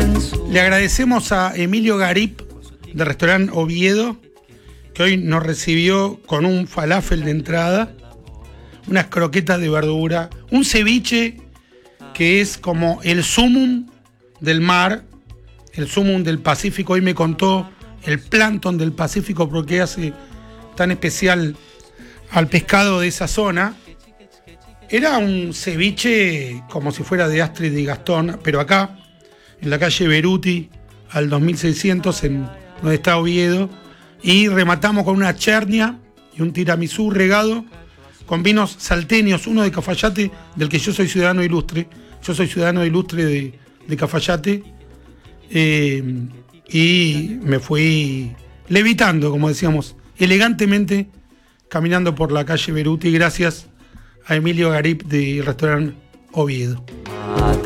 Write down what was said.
Le agradecemos a Emilio Garip, del restaurante Oviedo, que hoy nos recibió con un falafel de entrada, unas croquetas de verdura, un ceviche que es como el sumum del mar, el sumum del Pacífico. Hoy me contó el plancton del Pacífico porque hace tan especial al pescado de esa zona. Era un ceviche como si fuera de Astrid y Gastón, pero acá, en la calle Beruti, al 2600, en donde está Oviedo, y rematamos con una chernia y un tiramisú regado con vinos salteños, uno de Cafayate, del que yo soy ciudadano ilustre. Yo soy ciudadano ilustre de Cafayate, y me fui levitando, como decíamos, elegantemente, caminando por la calle Beruti, gracias a Emilio Garip del restaurante Oviedo.